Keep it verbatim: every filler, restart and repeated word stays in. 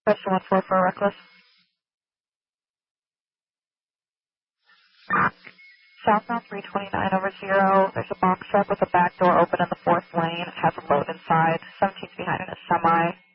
Question one four for reckless. Southbound three twenty-nine over zero. There's a box truck with a back door open in the fourth lane. It has a load inside. seventeen's behind in a semi.